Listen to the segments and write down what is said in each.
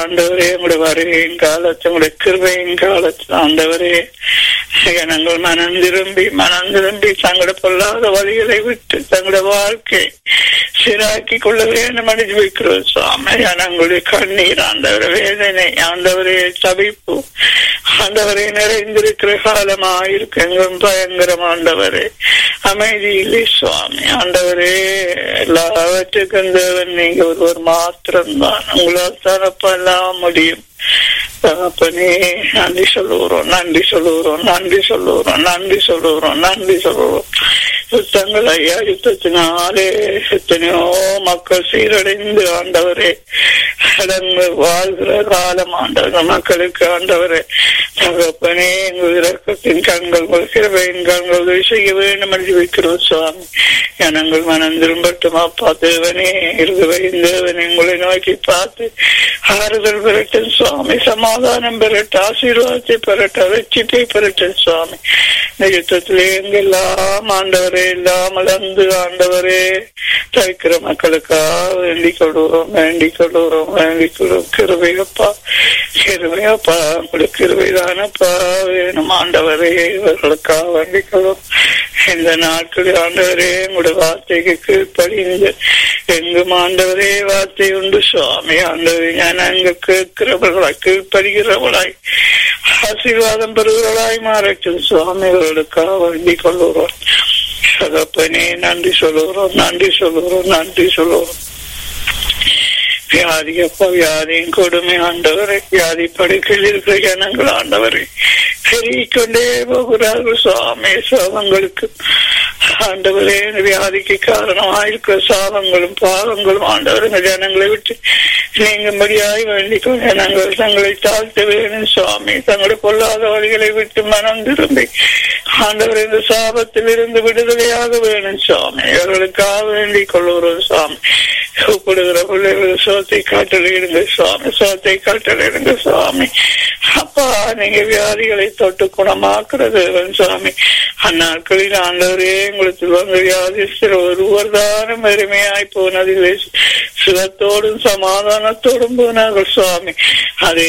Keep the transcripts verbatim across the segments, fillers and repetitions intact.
ஆண்டவரே உங்களுடைய வருகையின் காலத்தில் உங்களுடைய கிருபையின் காலத்தில் ஆண்டவரே நாங்கள் மனம் திரும்பி மனம் திரும்பி தங்களுடைய பொல்லாத வழிகளை விட்டு தங்களுடைய வாழ்க்கை சீராக்கி கொள்ள வேண்டும் என்று வைக்கிறோம் சுவாமி. ஜனங்களுடைய கண்ணீர் ஆண்டவரே, வேதனை ஆண்டவரே, தவிப்பு ஆண்டவரே நிறைந்திருக்கிற காலமாயிருக்கு எங்கும் பயங்கரம் ஆண்டவரே, அமைதி இல்லை சுவாமி. ஆண்டவரே எல்லாவற்றுக்கும் தேவன் நீங்க ஒருவர் மாத்திரம்தான், உங்களால் தரப்பெல்லாம் முடியும். தகப்பனே நன்றி சொல்லுகிறோம், நன்றி சொல்லுகிறோம், நன்றி சொல்லுகிறோம், நன்றி சொல்லுகிறோம், நன்றி சொல்லுகிறோம். யுத்தங்கள் ஐயா, யுத்தத்தினாலே எத்தனையோ மக்கள் சீரடைந்து ஆண்டவரே கடந்து வாழ்கிற காலம் ஆண்டவர் மக்களுக்கு ஆண்டவரே தகப்பனே எங்கள் இரக்கத்தின் கண்கள் கிருபையின் கண்கள் செய்ய வேண்டும் என்று வைக்கிறோம் சுவாமி. ஜனங்கள் மனம் திரும்பட்டும் அப்பா. தேவனே இருவையின் தேவன் உங்களை நோக்கி பார்த்து ஆறுதல் பெறட்டும் சுவாமி, சமாதானம் பெறட்டும், ஆசீர்வாதத்தை பெறட்டும், வெற்றிப்பை பெறட்டும் சுவாமி. இந்த யுத்தத்திலே எங்கெல்லாம் ஆண்டவரே எல்லாம் இழந்து ஆண்டவரே தவிக்கிற மக்களுக்காக வேண்டிக் கொள்கிறோம், வேண்டிக் கொள்கிறோம், வேண்டிக் கொள்கிறோம். கிருபையப்பா, கிருபையப்பா, உங்களுக்கு கிருபைதானப்பா வேணும் ஆண்டவரே. இவர்களுக்காக வேண்டிக் கொள்வோம். இந்த நாட்களில் ஆண்டவரே உங்களுடைய வார்த்தைக்கு கீழ்ப்படிந்து எங்கும் ஆண்டவரே வார்த்தை உண்டு சுவாமி. ஆண்டவரே நான் அங்கு கேட்கிறவர்களாய் கீழ்ப்படுகிறவர்களாய் ஆசீர்வாதம் பெறுகிறவர்களாய் மாறட்டும் சுவாமி. இவர்களுக்காக வேண்டிக் கொள்கிறோம். சகப்பனே நன்றி சொல்லுகிறோம், நன்றி சொல்லுகிறோம், நன்றி சொல்லுகிறோம். வியாதி அப்பா, வியாதியின் கொடுமை ஆண்டவரை, வியாதி படுக்கையில் இருக்கிற ஜனங்கள் ஆண்டவரை பெருகிக்கொண்டே போகிறார்கள் சுவாமி. சாபங்களுக்கு ஆண்டவரே வியாதிக்கு காரணமாயிருக்கிற சாபங்களும் பாவங்களும் ஆண்டவர் இந்த ஜனங்களை விட்டு நீங்கும்படியாய் வேண்டிக் ஜனங்கள் தங்களை தாழ்த்த வேணும் சுவாமி. தங்களுடைய பொல்லாத வழிகளை விட்டு மனம் திரும்பி ஆண்டவர் இந்த சாபத்தில் இருந்து விடுதலையாக வேணும் சுவாமி. இவர்களுக்காக வேண்டிக் கொள்ளுகிறோம் சுவாமி. கூப்பிடுகிற பிள்ளைகள் சோத்தை காட்டலிடுங்க சுவாமி, சோத்தை காட்டலிடுங்க சுவாமி. அப்பா நீங்க வியாதிகளை தொட்டு குணமாக்குறது சுவாமி. அந்நாட்களில் ஆண்டவரே உங்களுக்கு வந்து வியாதிஸ்தர் ஒருவர் தானும் பெருமையாய் போனதில்லை, சுகத்தோடும் சமாதானத்தோடும் போனார்கள் சுவாமி. அதே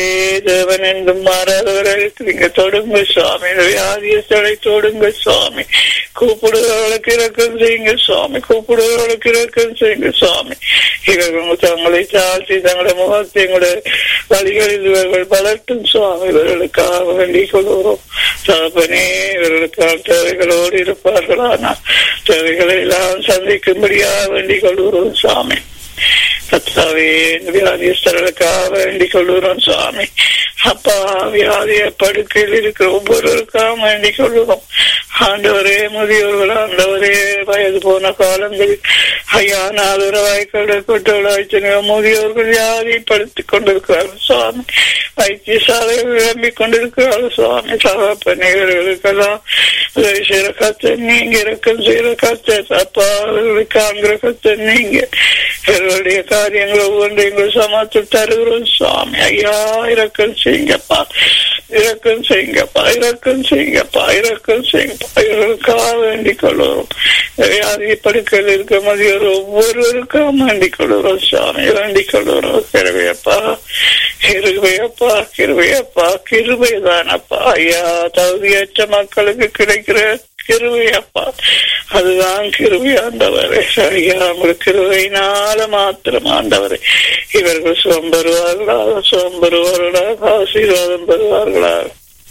தேவன் என்றும் மாறாதவர்களுக்கு நீங்க தொடுங்க சுவாமி. வியாதியஸ்தரை தொடுங்க சுவாமி. கூப்பிடுகிறவர்களுக்கு இறக்கம் செய்யுங்க சுவாமி, கூப்பிடுகிறவர்களுக்கு இறக்கம் செய்யுங்க சுவாமி. இவர்கள் தங்களை தாழ்த்தி தங்களுடைய முகத்தை எங்களுடைய வழிகளில் இவர்கள் வளர்த்தும் சுவாமி. இவர்களுக்காக வேண்டிக் கொள்கிறோம் தகப்பனே. இவர்களுக்கான தேவைகளோடு இருப்பார்களானால் தேவைகளை எல்லாம் சந்திக்கும்படியாக வேண்டிக் கொள்கிறோம் சுவாமி. கர்த்தாவே வியாதியஸ்தர்களுக்காக வேண்டிக் கொள்கிறோம் சுவாமி. அப்பா வியாதிய படுக்கையில் இருக்கிற ஒவ்வொருவருக்காக வேண்டிக் கொள்கிறோம் ஆண்டவரே. முதியோர்கள் ஆண்டவரே வயது போன காலங்களில் ஐயா நாலுரவாய் கடற்பட்டவர்களாய் முதியோர்கள் வியாதி படுத்திக் கொண்டிருக்கிறார்கள் சுவாமி. வைத்தியசாலைகள் விளம்பிக் கொண்டிருக்கிறார்கள் சுவாமி. சகப்பனைகளுக்கெல்லாம் உதவி செய்கிற கத்தை நீங்க, இறக்கம் செய்கிற கத்தை அப்பா அவர்களுக்கு காண்கிற கத்தை நீங்க. இவர்களுடைய காரியங்கள் ஒவ்வொன்றையும் சமாத்து தருகிறோம் சுவாமி. ஐயா இறக்கம் செய்யுங்கப்பா, இறக்கம் செய்யுங்கப்பா, இறக்கம் செய்யுங்கப்பா, இறக்கம் செய்யுங்கப்பா. இவர்களுக்காக வேண்டிக் கொள்ளுவோம். வியாதி படுக்கையில் இருக்க மதியோர் ஒவ்வொருவருக்காக வேண்டிக் கொள்ளுறோம் சுவாமி, வேண்டிக் கொள்ளுறோம். கிருபையப்பா, கிருபையப்பா, கிருபையப்பா, கிருபைதானப்பா. ஐயா தகுதியற்ற மக்களுக்கு கிடைக்கிற கிருபையப்பா, அதுதான் கிருபை ஆண்டவரே. ஐயா உங்களுக்கு கிருபையினால மாத்திரம் ஆண்டவரே இவர்கள் சுகம் பெறுவார்களாக, சுகம் பெறுவார்களாக, ஆசீர்வாதம் பெறுவார்களாக.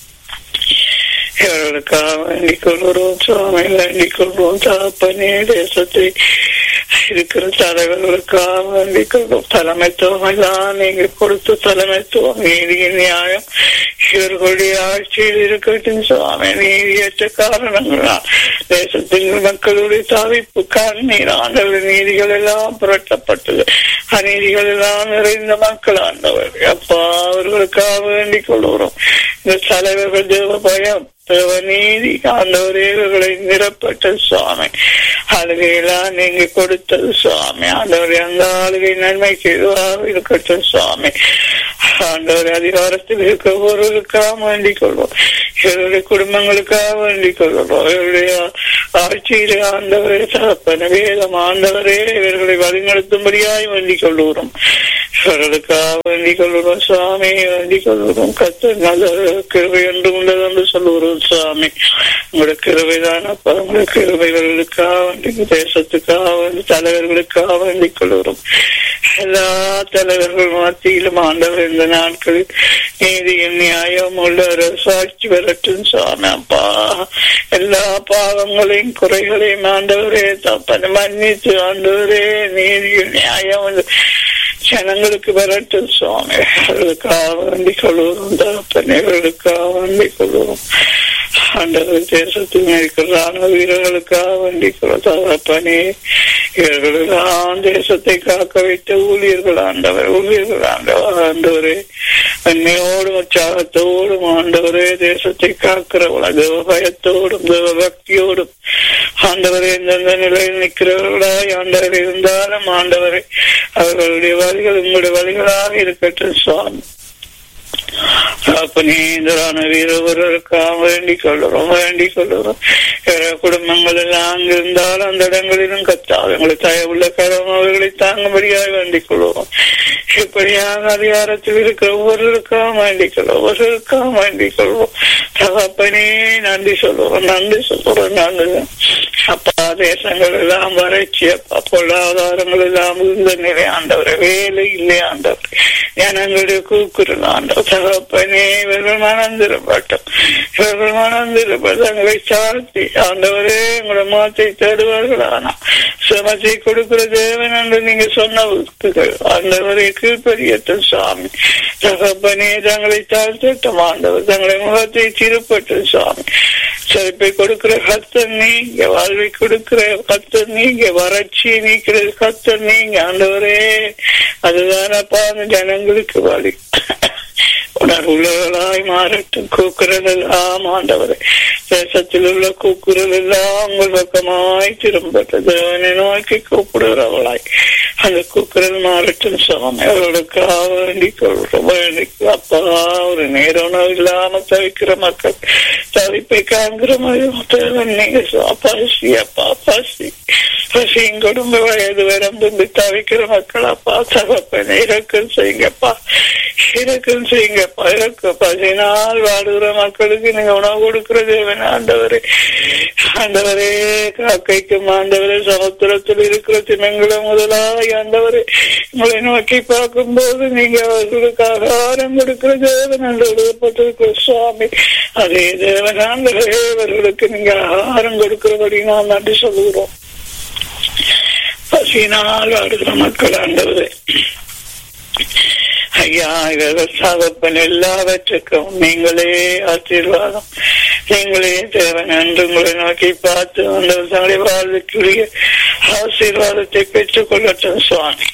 இவர்களுக்காக வேண்டிக் கொள்கிறோம் சுவாமி, வேண்டிக் கொள்வோம் தகப்பனே. தேசத்தை இருக்கிற தலைவர்களுக்காக வேண்டிக் கொள்வோம். தலைமைத்துவம் எல்லாம் நீங்க கொடுத்த தலைமைத்துவம், நீதியின் நியாயம் இவர்களுடைய ஆட்சியில் இருக்கட்டும் சுவாமி. நீதியற்ற காரணங்களால் தேசத்தின் மக்களுடைய தவிப்பு கண்ணீர் ஆண்டவர் நீதிகள் எல்லாம் புரட்டப்பட்டது, அநீதிகள் எல்லாம் நிறைந்த மக்கள் ஆண்டவர் அப்பா அவர்களுக்காக வேண்டிக் கொள்கிறோம். இந்த தலைவர்கள் தேவ பயம் தேவநீதி ஆண்டவரே இவர்களை நிரப்பட்ட சுவாமி. ஆளுகையெல்லாம் நீங்க கொடுத்தது சுவாமி. ஆண்டவரே அந்த ஆளுகை நன்மைக்கு எதுவாக இருக்கட்டும் சுவாமி. ஆண்டவர் அதிகாரத்தில் இருக்க ஒருவருக்காக வேண்டிக் கொள்வோம், இவருடைய குடும்பங்களுக்காக வேண்டிக் கொள்வோம். இவருடைய ஆட்சியிலே ஆண்டவரே தகப்பன வேதம் ஆண்டவரே இவர்களை வழிநடத்தும்படியாய் வேண்டிக் கொள்கிறோம். இவர்களுக்காக வேண்டிக் கொள்கிறோம் சுவாமி, வேண்டிக் கொள்கிறோம். கத்த நல்ல கிருபை என்று உள்ளது என்று சொல்லுகிறோம் சுவாமி. உங்களோட கிருபைதான் அப்பா, உங்களோட கிருபைகளுக்காக வேண்டி, தேசத்துக்காக வேண்டி, தலைவர்களுக்காக வேண்டிக் கொள்கிறோம். எல்லா தலைவர்கள் மத்தியிலும் ஆண்டவர் இந்த நாட்களில் நீதியின் நியாயம் உள்ள சாட்சி வரட்டும் சுவாமி. அப்பா, எல்லா பாவங்களையும் குறைகளையும் ஆண்டவரே தப்பனை மன்னித்து ஆண்டவரே நீதியின் நியாயம் ஜனங்களுக்கு வரட்டும் சுவாமி. அவர்களுக்காக வேண்டிக் கொள்வோம் தப்பனை, அவர்களுக்காக வேண்டிக் கொள்வோம். ஆண்டவர் தேசத்தில் இருக்கிறான வீரர்களுக்காக வேண்டிக் கொள்வோம் தகப்பனே. இவர்களெல்லாம் தேசத்தை காக்க வைத்த ஊழியர்கள் ஆண்டவர், ஊழியர்கள் ஆண்டவர் ஆண்டவரே, அன்னையோடும் உற்சாகத்தோடும் ஆண்டவரே தேசத்தை காக்கிறவளா தேவ பயத்தோடும் தேவ பக்தியோடும் ஆண்டவரே எந்தெந்த நிலையில் நிற்கிறவர்களாய் ஆண்டவர் இருந்தாலும் ஆண்டவரே அவர்களுடைய வழிகள் உங்களுடைய வழிகளாக இருக்கட்டும் சுவாமி. நீந்தரான வீரவர்களுக்காக வேண்டிக் கொள்ளுறோம், வேண்டிக் கொள்ளுறோம். குடும்பங்கள் எல்லாம் அங்கிருந்தாலும் அந்த இடங்களிலும் கத்தாது எங்களை தயவுள்ள கரம் அவர்களை தாங்கும்படியாக வேண்டிக் கொள்வோம். இப்படியாக அதிகாரத்தில் இருக்கிற ஒவ்வொருவருக்காக வேண்டிக் கொள்வோம், ஒவ்வொருவருக்காக வேண்டிக் கொள்வோம். தகப்பனே நன்றி சொல்லுவோம், நன்றி சொல்லுவோம். நன்றி அப்பா. தேசங்கள் எல்லாம் வறட்சி அப்பா, பொருளாதாரங்கள் எல்லாம் இருந்த நிலை ஆண்டவரை, வேலை இல்லை ஆண்டவர், ஜனங்களுடைய கூக்குரல் ஆண்டவர். தகப்பனே இவர்கள் மனந்திரப்பட்டும், இவர்கள் மனந்திரப்பட்டு தங்களை சாழ்த்தி ஆண்டவரே உங்களோட மாத்தை தேடுவார்கள். ஆனா சமத்தை கொடுக்கிற தேவன் என்று நீங்க சொன்ன ஆண்டவரை கீழ்படியட்டும் சுவாமி. தகப்பனே தங்களை தாழ்த்தட்டும் ஆண்டவர், தங்களை முகத்தை திருப்பட்டும் சுவாமி. செழிப்பை கொடுக்கிற கர்த்தர் நீங்க, வாழ்வை கொடுக்கிற கர்த்தர் நீங்க, வறட்சியை நீக்கிற கர்த்தர் நீங்க ஆண்டவரே. அதுதான் அப்பா ஜனங்களுக்கு வழி. உணர்வுள்ளவர்களாய் மாறட்டும் கூக்குரல் எல்லாம் ஆண்டவரை, தேசத்தில் உள்ள கூக்குரல் எல்லாம் உங்கள் பக்கமாய் திரும்பட்ட தேவனை நோக்கி கூப்பிடுகிறவளாய் அந்த கூக்குரல் மாறட்டும் சுவாமி. அவர்களுக்காக வேண்டிக் கொள்றோம், வேண்டிக் அப்பா. ஒரு நேர உணவு இல்லாம தவிக்கிற மக்கள், தவிப்பை காண்கிற தேவன் நீங்க பசி அப்பா, பசி பசியும் குடும்ப வயது வரம்பு தவிக்கிற மக்கள் அப்பா. தகப்பனை இறக்கம் செய்யுங்கப்பா, இறக்கம் செய்யுங்கப்பா, இறக்க பசினால் வாடுகிற மக்களுக்கு நீங்க உணவு கொடுக்கிற தேவன் ஆண்டவரே. ஆண்டவரே காக்கைக்கும் ஆண்டவரே சமுத்திரத்தில் இருக்கிற தினங்களும் முதலாய் ஆண்டவரே உங்களை நோக்கி பார்க்கும் போது நீங்க அவர்களுக்கு ஆகாரம் கொடுக்கிற தேவன் என்று எழுதப்பட்டிருக்கிற சுவாமி. அதே தேவன் ஆண்டவரே அவர்களுக்கு நீங்க ஆகாரம் கொடுக்கிறபடி நான் நன்றி சொல்லுகிறோம். பசியினால் வாடுகிற மக்கள் ஆண்டவரே ஐயா, இவர்கள் சாதப்பன் எல்லாவற்றுக்கும் நீங்களே ஆசீர்வாதம், நீங்களே தேவன் என்று உங்களை நோக்கி பார்த்து அந்த தங்களை வாழ்வுக்குரிய ஆசீர்வாதத்தை பெற்றுக் கொள்ளட்டும் சுவாமி.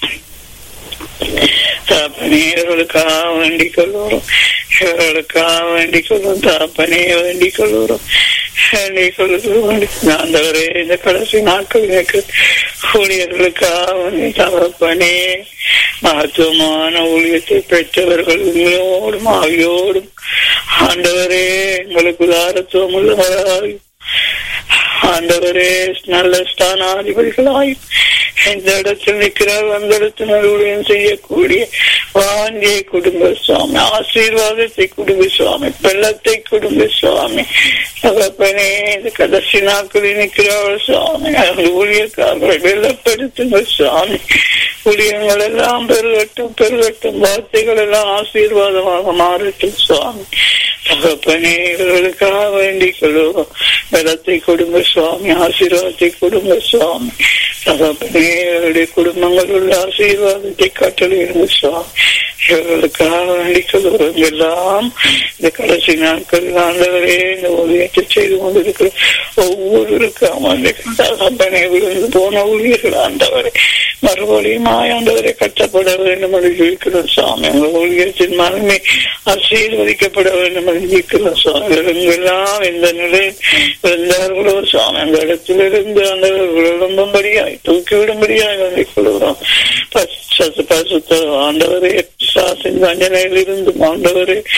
தாப்பனே இவர்களுக்காக வேண்டிக் கொள்வோம், இவர்களுக்காக வேண்டிக் கொள்வோம். தாப்பனே வேண்டிக் கொள்வோம், வேண்டிக் கொள்வோம். ஆண்டவரே இந்த கடைசி நாட்கள் எனக்கு ஊழியர்களுக்காக தகப்பனே மகத்துவமான ஊழியத்தை பெற்றவர்கள் உண்மையோடும் ஆவியோடும் ஆண்டவரே எங்களுக்கு உதாரத்துவம் உள்ளவராய் ஆண்டவரே நல்ல ஸ்தானாதிபதிகளாய் எந்த இடத்தில் நிற்கிறார் அந்த இடத்தில் ஊழியம் செய்யக்கூடிய வாஞ்சியை குடும்ப சுவாமி, ஆசீர்வாதத்தை குடும்ப சுவாமி, வெள்ளத்தை குடும்ப சுவாமி. தகப்பனே இந்த கடைசி நாட்களில் நிற்கிறார்கள் சுவாமி, ஊழியக்காரர்களை வெள்ளப்படுத்துங்க சுவாமி. ஊழியங்கள் எல்லாம் பெருகட்டும் பெருகட்டும், வார்த்தைகள் எல்லாம் ஆசீர்வாதமாக மாறட்டும் சுவாமி. தகப்பனே இவர்களுக்காக வேண்டிக் கொள்வோம், வெள்ளத்தை கொடுங்க சுவாமி, ஆசீர்வாதத்தை கொடுங்க சுவாமி. தகப்பனே இவருடைய குடும்பங்கள் உள்ள ஆசீர்வாதத்தை கட்டளையிடுங்க சுவாமி. இவர்களுக்காக வேண்டிக் கொள்வோம். எல்லாம் இந்த கடைசி நாட்கள் ஆண்டவரே இந்த ஊழியத்தை செய்து கொண்டிருக்கிற ஒவ்வொருவருக்காக தகப்பனே விழுந்து போன ஊழியர்கள் ஆண்டவரை மறுபடியும் ஆண்டவரை கட்டப்பட வேண்டும் என்று இருக்கிறோம் சுவாமி. உங்கள் ஊழியத்தின் மனமே ஆசீர்வதிக்கப்பட வேண்டும் என்று இருக்கிறோம் சுவாமி. எல்லாம் எந்த நிலையில் இருந்தார்களோ சுவாமி அந்த இடத்திலிருந்து ஆண்டவர்கள் எழும்பும்படியாய் தூக்கிவிடும்படியாய் வேண்டிக் கொள்கிறோம். பசுத்த ஆண்டவரே சாசின் தண்டனையில் இருந்து ஆண்டவரே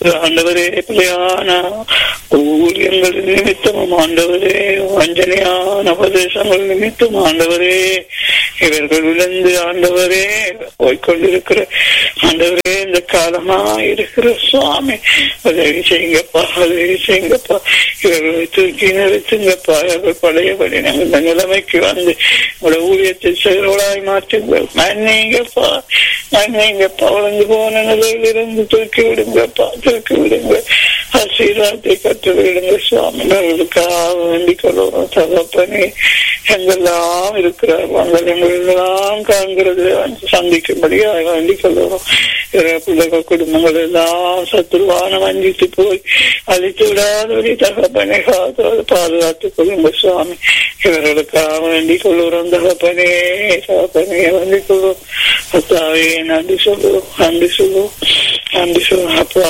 ஆண்டவரே பிள்ளையான ஊழியங்கள் நிமித்தமும் ஆண்டவரே வஞ்சனையான உபதேசங்கள் நிமித்தம் ஆண்டவரே இவர்கள் விழுந்து ஆண்டவரே போய்கொண்டிருக்கிற ஆண்டவரே இந்த காலமா இருக்கிற சுவாமி உதவி செய்யுங்கப்பா, உதவி செய்யுங்கப்பா. இவர்களை தூக்கி நிறுத்துங்கப்பா. இவர்கள் பழையபடி நாங்கள் இந்த நிலைமைக்கு வந்து உங்களோட ஊழியத்தை செயல்களாய் மாற்றுங்கள். மன்னிங்கப்பா, மன்னிங்கப்பா. வளர்ந்து போன நிலையில் இருந்து தூக்கி விடுங்கப்பா, தூக்கி விடுங்க. ஆசீர்வாதத்தை கற்று விடுங்க சுவாமி. அவர்களுக்காக வேண்டிக் கொள்ளுவோம் தகப்பனே. எங்கெல்லாம் இருக்கிறார் நாங்கள் எங்களெல்லாம் காண்கிறது சந்திக்கும்படியாக வேண்டிக் கொள்ளுவோம். பிள்ளைகள் குடும்பங்கள் எல்லாம் சத்துருவான வஞ்சித்து போய் அழித்து விடாதபடி தகப்பனை காத்து பாதுகாத்துக் கொள்ளுங்க சுவாமி. இவர்களுக்காக வேண்டிக் கொள்ளுறோம் தகப்பனே, தகப்பனே வேண்டிக் கொள்வோம். அத்தாவே நன்றி சொல்லுவோம், நன்றி சொல்லுவோம், நன்றி சொல்லுவோம். அப்பா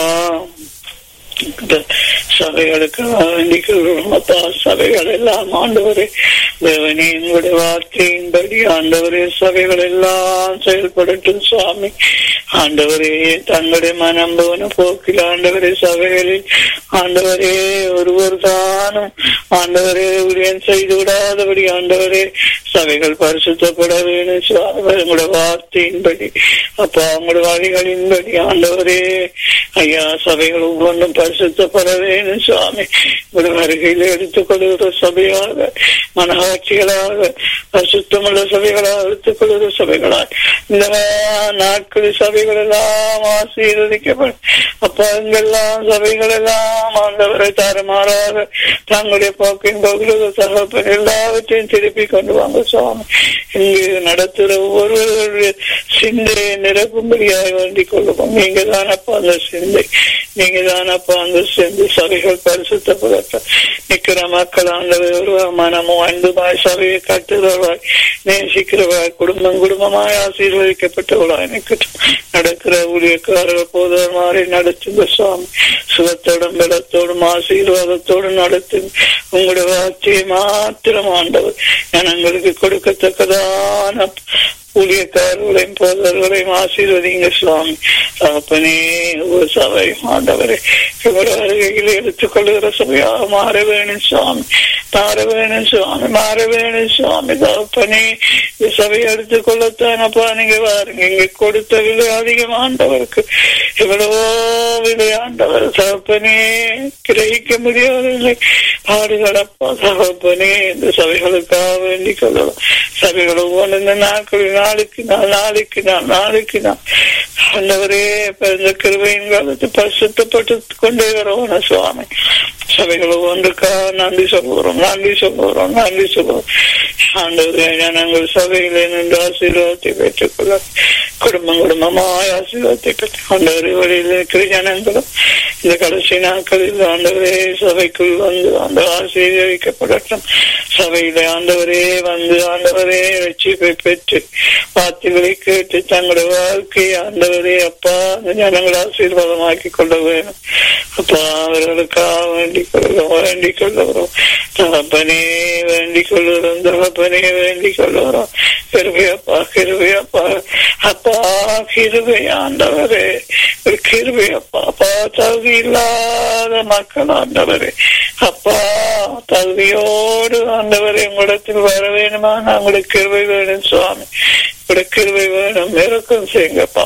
சபைகளுக்காக வேண்டிக் கொள்வோம். அப்பா சபைகள் எல்லாம் ஆண்டவரே தேவனே எங்களுடைய வார்த்தையின்படி ஆண்டவரே சபைகள் எல்லாம் செயல்படட்டும் சுவாமி. ஆண்டவரே தங்களுடைய மனம் போன போக்கில் ஆண்டவரே சபைகளில் ஆண்டவரே ஒருவர் தானும் ஆண்டவரே ஊழியம் செய்து விடாதபடி ஆண்டவரே சபைகள் பரிசுத்தப்பட வேண்டும் சுவாமி. உங்களுடைய வார்த்தையின்படி அப்பா உங்களுடைய வழிகளின்படி ஆண்டவரே ஐயா சபைகள் ஒவ்வொன்றும் பரிசுத்தப்பட வேண்டும் சுவாமி. உங்களுடைய வருகையில் எடுத்துக் கொள்கிற சபையாக மனவாட்சிகளாக பரிசுத்தமுள்ள சபைகளாக எடுத்துக் கொள்கிற சபைகளாக இந்த நாட்களில் சபைகள் எல்லாம் ஆசீர்வதிக்கப்படும். அப்பா இங்கெல்லாம் சபைகள் எல்லாம் ஆண்டவரை தாறுமாறாக தங்களுடைய போக்கின் பகுதியில் தகப்பன் எல்லாவற்றையும் திருப்பி கொண்டு வாங்க சுவாமி. இங்கு நடத்துகிற ஒவ்வொருவருடைய சிந்தையை நிரப்பும்படியாக வேண்டிக் கொள்ளுவோம். நீங்க தானப்பா அந்த சிந்தை, நீங்க தானப்பா அந்த சிந்தை. சபைகள் பரிசுத்தப்படட்டும். நிற்கிற மக்கள் ஆண்டவர் மனமும் அன்புமாய் சபையை கட்டுறவாய் நேசிக்கிறவாய் குடும்பம் குடும்பமாய் ஆசீர்வதிக்கப்பட்டவளாய் நிற்கட்டும். நடக்கிற ஊழியக்காரர்கள் போதவர் மாறி நடத்துங்க சுவாமி. சுகத்தோடும் பலத்தோடும் ஆசீர்வாதத்தோடும் நடத்துங்க. உங்களுடைய வார்த்தையை மாத்திரம் ஆண்டவர் ஜனங்களுக்கு கொடுக்கத்தக்கதான ஊழியக்காரர்களையும் போதவர்களையும் ஆசீர்வதிங்க சுவாமி. தகப்பனே ஒரு சபை ஆண்டவரை இவருடைய வருகையில் எடுத்துக் கொள்கிற சபையாக மாற வேணும் சுவாமி, மாற வேணும் சுவாமி, மாற வேணும் சுவாமி. தகப்பனே இந்த சபையை எடுத்துக் கொள்ளத்தானப்பா நீங்க பாருங்க. இங்க கொடுத்த விலை அதிகம் ஆண்டவருக்கு, எவ்வளவோ விலை ஆண்டவர் தகப்பனே கிரகிக்க முடியவில்லை. பாடுகளப்பா தகப்பனே இந்த சபைகளுக்காக வேண்டிக் கொள்ளலாம். சபைகள் ஒவ்வொன்று இந்த நாட்களில் நாளுக்கு நாள் நாளுக்கு நாள் நாளுக்கு நாள் ஆண்டவரே பிறந்த கிருபையின் காலத்தை பரிசுத்தப்பட்டு கொண்டே வரவோன சுவாமி. சபைகள் ஒன்றுக்காக நன்றி சொல்லுகிறோம், நன்றி சொல்லுகிறோம், நன்றி சொல்லுவோம். ஆண்டவரே ஜனங்கள் சபையிலே நின்று ஆசீர்வாதத்தை பெற்றுக் கொள்ள குடும்பம் குடும்பமாய் ஆசீர்வாதத்தை பெற்றுக் கொண்டவரே வழியில் இருக்கிற ஜனங்களும் இந்த கடைசி நாட்களில் ஆண்டவரே சபைக்குள் வந்து அந்த ஆசீர்வதிக்கப்படட்டும். சபையில ஆண்டவரே வந்து ஆண்டவரே வெற்றிப்பை பெற்று வார்த்தைகளை கேட்டு தங்களுடைய வாழ்க்கையை ஆண்டவரே அப்பா அந்த ஜனங்களை ஆசீர்வாதமாக்கி கொள்ள வேணும். அப்பா அவர்களுக்காக வேண்டிக் கொள்ளும் வேண்டிக் கொள்ளுகிறோம். தகப்பனே வேண்டிக் கொள்ளுகிறோம், தகப்பனே வேண்டிக் கொள்ளுகிறோம். கிருபையப்பா கிருபையப்பா அப்பா கிருபை ஆண்டவரே கிருபையப்பா. அப்பா தகுதி இல்லாத மக்கள் ஆண்டவரே அப்பா தகுதியோடு ஆண்டவரே உங்களிடத்தில் வர வேணுமா? உங்களுக்கு கிருபை வேணும் சுவாமி, உங்களுடைய கிருபை வேணும். இறக்கம் செய்யுங்கப்பா,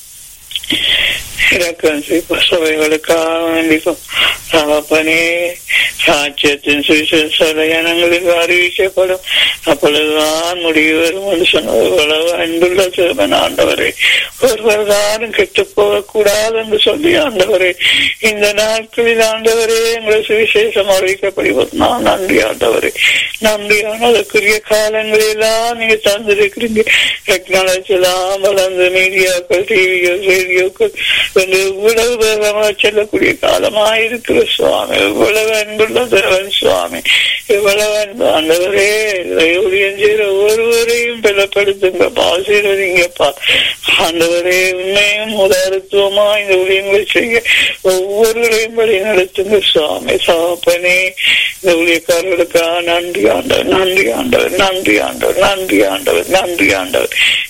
இறக்கம் செய்ய சபைகளுக்காக வேண்டிக்கும். தகப்பனே சாட்சியத்தின் சுவிசேஷ ஜனங்களுக்கு அறிவிக்கப்படும். அப்பொழுதுதான் முடிவு வரும் என்று சொன்னது அன்புள்ள சிறுவன் ஆண்டவரே. ஒருவர் தானும் கெட்டு போக கூடாது என்று சொல்லி ஆண்டவரே இந்த நாட்களில் ஆண்டவரே எங்களை சுவிசேஷம் அறிவிக்கப்படுவது நான் நன்றி ஆண்டவரே, நன்றியான அதற்குரிய காலங்களெல்லாம் நீங்க தந்திருக்கிறீங்க. டெக்னாலஜி எல்லாம் வளர்ந்து மீடியாக்கள் டிவிகள் ரேடியோக்கள் என்று இவ்வளவு வேகமாக செல்லக்கூடிய காலமாயிருக்கிற சுவாமி. இவ்வளவு அன்புள்ள தேவன் சுவாமி, இவ்வளவு அன்பு ஆண்டவரே. ஊழியம் செய்கிற ஒருவரையும் பலப்படுத்துங்க, ஆசீர்வதிங்கப்பா ஆண்டவரே. உண்மையும் உதாரத்துவமா இந்த ஊழியங்களை செய்ய ஒவ்வொருவரையும் வழி நடத்துங்க சுவாமி. சாப்பனே இந்த ஊழியக்காரர்களுக்காக நன்றி ஆண்டவர், நன்றி ஆண்டவர், நன்றி ஆண்டவர், நன்றி ஆண்டவர், நன்றி ஆண்டவர்.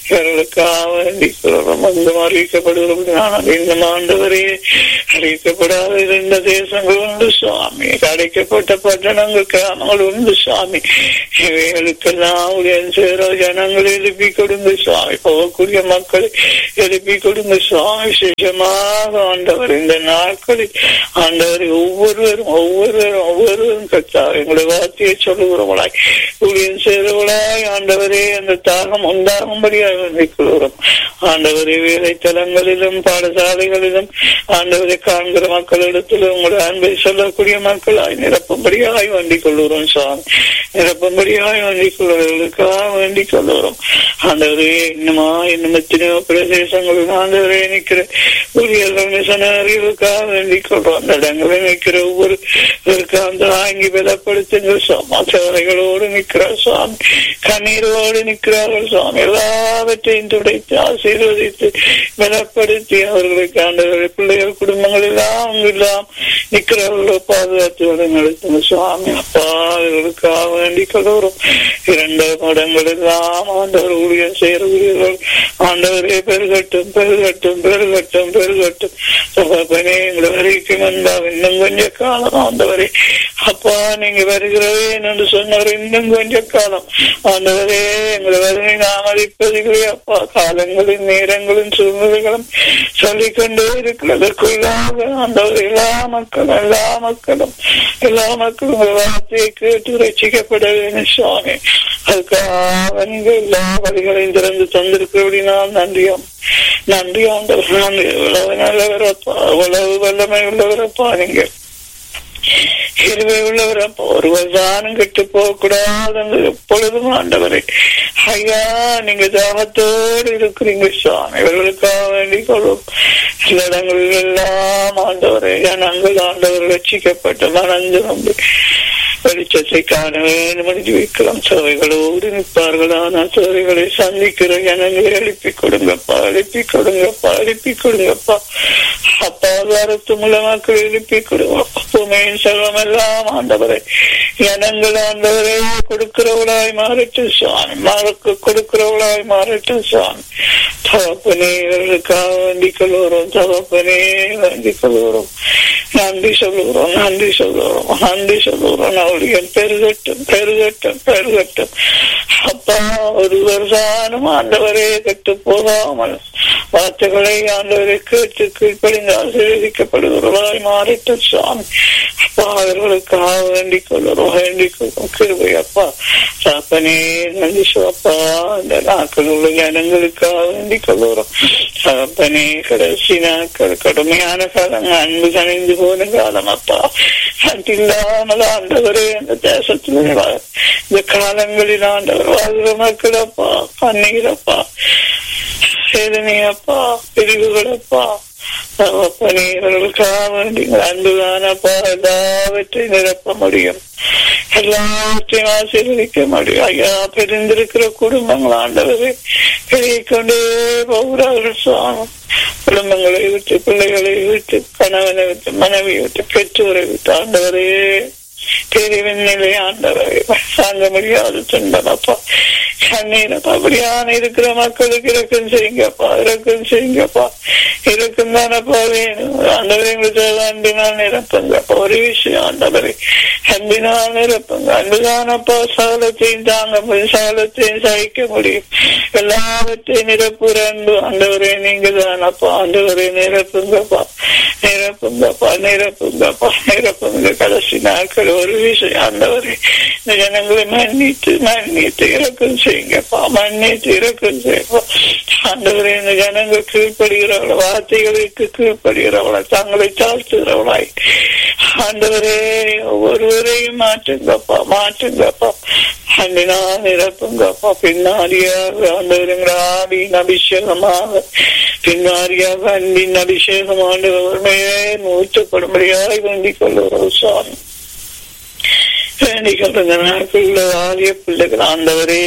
இவர்களுக்காக வேண்டிக்கிறோம். அங்கும் அறிவிக்கப்படுகிறோம். இந்த ஆண்டவரே அறிவிக்கப்படாத இரண்டு தேசங்கள் உண்டு சுவாமி. அடைக்கப்பட்ட பட்டணங்கள் கிராமங்கள் உண்டு சுவாமி. இவைகளுக்கெல்லாம் சேர ஜனங்களை எழுப்பி கொடுங்க சுவாமி. போகக்கூடிய மக்களை எழுப்பி கொடுங்க சுவாமி. விசேஷமாக ஆண்டவர் இந்த நாட்களில் ஆண்டவரை ஒவ்வொருவரும் ஒவ்வொருவரும் ஒவ்வொருவரும் கற்றார் எங்களுடைய வார்த்தையை சொல்லுகிறவளாய் ஊழியன் சேருவளாய் ஆண்டவரே அந்த தாகம் உண்டாகும்படியாக வேண்டிக்கொள்கிறோம். ஆண்டவரே வேலைத்தலங்களிலும் பாடசாலைகளிலும் ஆண்டவரை காண்கிற மக்களிடத்திலும் உங்களுடைய அன்பை சொல்லக்கூடிய மக்களாய் நிரப்பும்படியாய் வேண்டிக் கொள்கிறோம் சுவாமி. நிரப்பும்படியாய் வேண்டிக் கொள்வர்களுக்காக வேண்டிக் கொள்கிறோம். ஆண்டவரே இன்னுமா இன்னும் எத்தனையோ பிரதேசங்களில் ஆண்டவரே நிற்கிற ஊழியர்கள் மிஷனரிகளுக்காக வேண்டிக் கொள்றோம். அந்த இடங்களில் நிற்கிற ஒவ்வொரு அந்த ஆங்கி பலப்படுத்துங்கள் சுவாமி. சேவைகளோடு நிற்கிறார் சுவாமி. கண்ணீரோடு நிற்கிறார்கள் சுவாமி. எல்லாவற்றையும் துடைத்து ஆசீர்வதித்து பலப்படுத்தி அவர்களுக்கு ஆண்டவரை பிள்ளைகள் குடும்பங்கள் எல்லாம் எல்லாம் நிற்கிறவர்களோ பாதுகாத்து நடத்துங்க சுவாமி. அப்பா அவர்களுக்காக வேண்டிக் கொள்கிறோம். இரண்டு மடங்கள் எல்லாம் ஆண்டவர் ஊழியர் செய்கிற ஊழியர்கள் ஆண்டவரே பெருகட்டும் பெருகட்டும் பெருகட்டும் பெருகட்டும். சகோதரனே எங்களை வரைக்கும் வந்தால் இன்னும் கொஞ்ச காலம் ஆண்டவரே அப்பா நீங்க வருகிறவே என்று சொன்னவர் இன்னும் கொஞ்ச காலம் ஆண்டவரே எங்களை வருகை நாம் அளிப்பதில்லை அப்பா. காலங்களின் நேரங்களின் சூழ்நிலைகளும் சொல்லிக்கொண்டே இருக்கிறதற்குள்ளாக ஆண்டவர் எல்லா மக்களும் எல்லா மக்களும் எல்லா மக்களும் வார்த்தையை கேட்டு ரசிக்கப்பட வேண்டும் சுவாமி. அதுக்காக நீங்க எல்லா வழிகளையும் திறந்து தந்திருக்கிறபடி நான் நன்றியாம் நன்றி ஆண்டவர். நன்றி. உழவு நல்லவரப்பா, உழவு வல்லமை உள்ளவரப்பா. நீங்க இருவை உள்ளவரப்பா. ஒருவர் தானும் கெட்டு போக கூடாது எப்பொழுதும் ஆண்டவரை ஐயா நீங்க தாகத்தோடு இருக்கிறீங்க சுவாமி. இவர்களுக்காக வேண்டிக் கொள்வோம். சில இடங்களில் எல்லாம் ஆண்டவரை நாங்கள் ஆண்டவர் ரட்சிக்கப்பட்ட மனந்து நம்பி வெளிச்சத்தை காண வேண்டும் என்று வைக்கலாம். சேவைகளோடு நிற்பார்கள். ஆனால் சேவைகளை சந்திக்கிற ஜனங்களை எழுப்பி கொடுங்கப்பா, எழுப்பி கொடுங்கப்பா, எழுப்பி கொடுங்கப்பா. அப்பா வாரத்து மூலமாக்கள் எழுப்பி கொடுங்கப்பா. பூமியின் செல்வம் எல்லாம் ஆண்டவரை ஜனங்கள் ஆண்டவரை கொடுக்கிறவளாய் மாறட்டு சுவாமி. மாறக்கு கொடுக்கிறவளாய் மாறட்டு சுவாமி. தகப்பனே இவர்களுக்காக வேண்டிக் கொள்கிறோம். தகப்பனே வேண்டிக் கொள்கிறோம். நன்றி சொல்லுகிறோம் நன்றி சொல்லுகிறோம் நன்றி சொல்லுகிறோம். அவளுடைய பெருகட்டும் பெருகட்டும் பெருகட்டும் அப்பா. ஒருவர் தானும் ஆண்டவரே கெட்டு போகாமல் வார்த்தைகளை ஆண்டவரை கேட்டு கீழ்ப்படிந்து ஆசீர்வதிக்கப்படுகிறவர்களாய் மாறிட்டு சுவாமி. அப்பா அவர்களுக்காக வேண்டிக் கொள்கிறோம் வேண்டிக் கொள்ளும் கிருபை அப்பா. சாப்பனே நன்றி சுவப்பா. இந்த நாட்கள் உள்ள ஜனங்களுக்காக வேண்டிக் கொள்கிறோம். சாப்பனே கடைசி நாட்கள் கடுமையான காலம் அன்பு கணிந்து போன காலம் அப்பா. இல்லாமல் ஆண்டவரே அந்த தேசத்தில் இந்த காலங்களில் ஆண்டவர் வாழ்கிற மக்கள் அப்பா கண்ணீரப்பா வேதனையப்பா பிரிவுகளப்பா. இவர்களுக்காக நீங்கள் அன்புதானப்பா எல்லாவற்றையும் நிரப்ப முடியும். எல்லாவற்றையும் ஆசீர்வதிக்க முடியும். ஐயா பிரிந்திருக்கிற குடும்பங்கள் ஆண்டவரை பெருகி கொண்டே போகிறார்கள் சுவாமி. குடும்பங்களை விட்டு பிள்ளைகளை விட்டு கணவனை விட்டு மனைவியை விட்டு பெற்றோரை விட்டு ஆண்டவரே பிரிவின் நிலை ஆண்டவரை தாங்க முடியாது துன்பமப்பா கண்ணீரப்பா. அப்படியான இருக்கிற மக்களுக்கு இறக்கம் செய்யுங்கப்பா இறக்கம் செய்யுங்கப்பா. இறக்கம் தானப்பா வேணும் ஆண்டவரை எங்களுக்கு அன்பினால் நிரப்புங்கப்பா. ஒரு விஷயம் ஆண்டவரை அன்பினால் நிரப்புங்க. அன்புதானப்பா சகலத்தையும் தாங்க முடியும் சகலத்தையும் சகிக்க முடியும். எல்லாவற்றையும் நிரப்புற அன்பு ஆண்டவரே நீங்க தானப்பா. ஆண்டவரை நிரப்புங்கப்பா நிரப்புங்கப்பா நிரப்புங்கப்பா நிரப்புங்க. கடைசி நாட்கள் ஒரு விஷயம் ஆண்டவரை இந்த ஜனங்களை மன்னித்து மன்னித்து இறக்கம் செய்யுங்கப்பா. மன்னித்து இறக்கம் செய்யப்பா. ஆண்டவரை இந்த ஜனங்கள் கீழ்ப்படுகிறவளை வார்த்தைகளுக்கு கீழ்ப்படுகிறவளை தங்களை தாழ்த்துகிறவளாய் ஆண்டவரே ஒவ்வொருவரையும் மாற்றுங்கப்பா மாற்றுங்கப்பா. அன்பினால் நிரப்புங்கப்பா. பின்னாடியாக ஆண்டவருங்கிற ஆவியின் அபிஷேகமாக பின்னாடியாக அன்பின் அபிஷேகம் ஆண்டவருமையே ஊற்றப்படும்படியாக வேண்டிக் கொள்ளுகிறோம் சுவாமி. வேண்டிக் கொள்ளுங்க நாட்கள் ஆலய பிள்ளைகள் ஆண்டவரே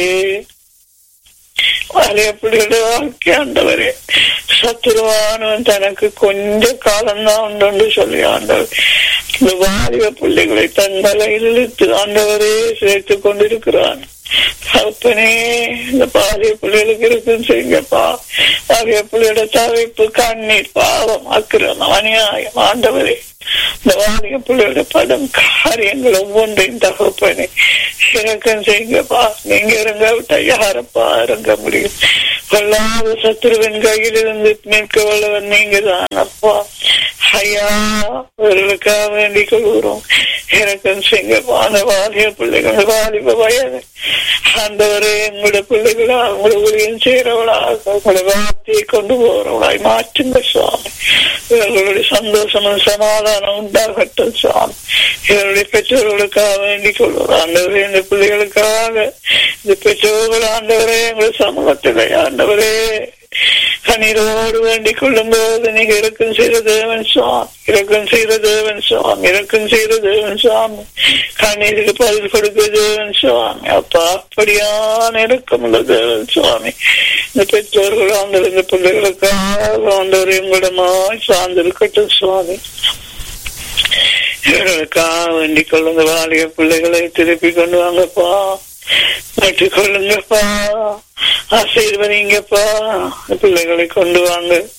ஆலய பிள்ளைகளுடைய வாழ்க்கை ஆண்டவரே சத்துருவானவன் தனக்கு கொஞ்ச காலம்தான் உண்டு சொல்லி ஆண்டவர் இந்த வாலிப பிள்ளைகளை தன் தலையில் இழுத்து ஆண்டவரே சேர்த்து கொண்டிருக்கிறான். அப்பனே இந்த பாலிய பிள்ளைகளுக்கு இருக்குன்னு செய்யுங்கப்பா. பாலிய பிள்ளையோட தவிப்பு, கண்ணீர், பாவம், அக்கிரமம், அநியாயம் ஆண்டவரே, இந்த வாலிய பிள்ளையோட படம் காரியங்கள் ஒவ்வொன்றையும் தகப்பனே இறக்கம் செய்யுங்கப்பா. நீங்க இறங்க விட்டா யாரப்பா இறங்க முடியும்? கொள்ளாத சத்துருவின் கையில் இருந்து மீட்க வல்லவன் நீங்க தான் அப்பா. ஐயா, அவர்களுக்காக வேண்டிக் கொள்கிறோம், இறக்கம் செய்யுங்கப்பா. அந்த வாலிய பிள்ளைகள், வாலிப வயது ஆண்டவரே, எங்களுடைய பிள்ளைகளா உங்களை ஊழியம் செய்யறவளாக உங்களை வார்த்தையை கொண்டு போறவளாய் மாற்றுங்க சுவாமி. இவர்களுடைய சந்தோஷமும் சமாதானம் உண்டாகட்டும் சுவாமி. இவருடைய பெற்றோர்களுக்காக வேண்டிக் கொள்வோம் ஆண்டவரே. இந்த பிள்ளைகளுக்காக இந்த பெற்றோர்கள் ஆண்டவரே, எங்களுடைய சமூகத்திலே ஆண்டவரே கண்ணீரோடு வேண்டிக் கொள்ளும் போது நீங்க இறக்கம் செய்த தேவன் சுவாமி, இறக்கம் செய்த தேவன் சுவாமி, இறக்கம் செய்த தேவன் சுவாமி, கண்ணீருக்கு பதில் கொடுக்க தேவன் சுவாமி. அப்பா, அப்படியான இறக்கம் உள்ள தேவன் சுவாமி. இந்த பெற்றோர்கள் ஆண்டவர் இந்த பிள்ளைகளுக்காக ஆண்டவர் எங்களிடமாய் சார்ந்திருக்கட்டும் சுவாமி. இவர்களுக்காக வேண்டிக் கொள்ளுங்க. வாலிய பிள்ளைகளை திருப்பி கொண்டு வாங்கப்பா, மாற்றிக் கொள்ளுங்கப்பா, ஆசீர்வதிங்கப்பா. பிள்ளைகளை கொண்டு வாங்க.